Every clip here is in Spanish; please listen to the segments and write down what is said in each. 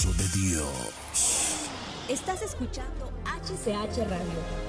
pedazo de Dios. Estás escuchando HCH Radio.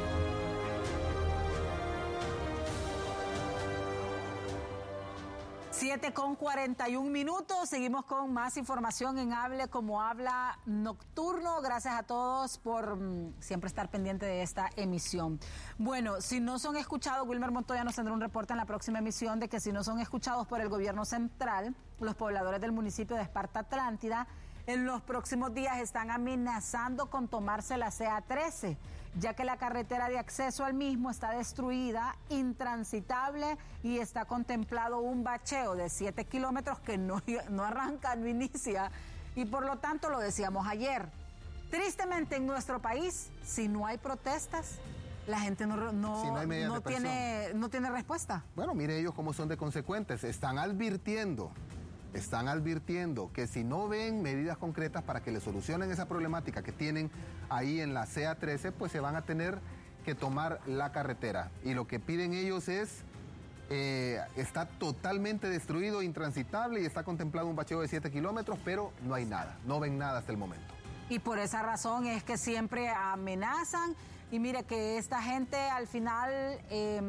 7:41. Seguimos con más información en Hable Como Habla Nocturno. Gracias a todos por siempre estar pendiente de esta emisión. Bueno, si no son escuchados, Wilmer Montoya nos tendrá un reporte en la próxima emisión de que si no son escuchados por el gobierno central, los pobladores del municipio de Esparta Atlántida en los próximos días están amenazando con tomarse la CA13, ya que la carretera de acceso al mismo está destruida, intransitable y está contemplado un bacheo de 7 kilómetros que no arranca, no inicia. Y por lo tanto, lo decíamos ayer, tristemente en nuestro país, si no hay protestas, la gente no tiene respuesta. Bueno, mire ellos cómo son de consecuentes, están advirtiendo que si no ven medidas concretas para que le solucionen esa problemática que tienen ahí en la CA13, pues se van a tener que tomar la carretera. Y lo que piden ellos es, está totalmente destruido, intransitable y está contemplado un bacheo de 7 kilómetros, pero no hay nada, no ven nada hasta el momento. Y por esa razón es que siempre amenazan. Y mire que esta gente al final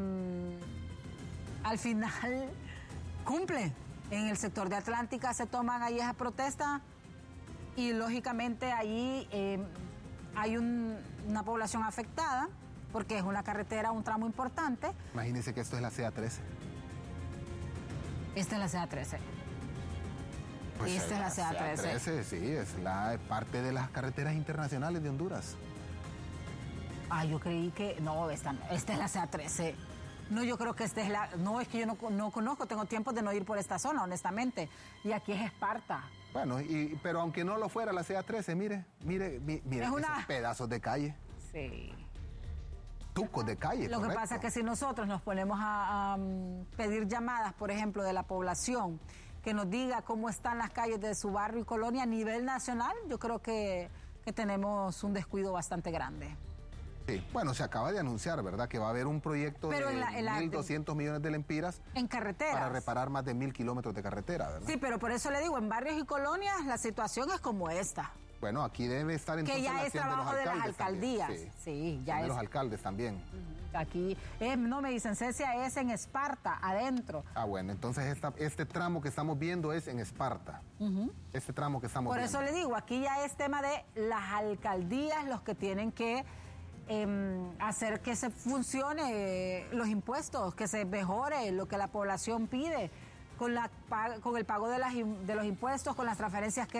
cumple. En el sector de Atlántica se toman ahí esa protesta y lógicamente ahí hay una población afectada porque es una carretera, un tramo importante. Imagínense que esto es la CA13. Esta es la CA13. Pues esta es la CA13. Sí, es la parte de las carreteras internacionales de Honduras. Yo creí que... No, esta es la CA13. No, yo creo que esta es la... No, es que yo no conozco, tengo tiempo de no ir por esta zona, honestamente. Y aquí es Esparta. Bueno, pero aunque no lo fuera la CA13, mire esos pedazos de calle. Sí. Tucos de calle, Lo correcto. que pasa es que si nosotros nos ponemos a pedir llamadas, por ejemplo, de la población, que nos diga cómo están las calles de su barrio y colonia a nivel nacional, yo creo que tenemos un descuido bastante grande. Sí, bueno, se acaba de anunciar, ¿verdad? Que va a haber un proyecto de 1.200 millones de lempiras en carreteras para reparar más de 1.000 kilómetros de carretera, ¿verdad? Sí, pero por eso le digo, en barrios y colonias la situación es como esta. Bueno, aquí debe estar entonces que ya es trabajo de las alcaldías. Sí, ya es. De los alcaldes también. Aquí, no me dicen, Cecia es en Esparta, adentro. Bueno, entonces este tramo que estamos viendo es en Esparta. Este tramo que estamos viendo. Por eso le digo, aquí ya es tema de las alcaldías los que tienen que hacer que se funcione los impuestos, que se mejore lo que la población pide con el pago de los impuestos, con las transferencias que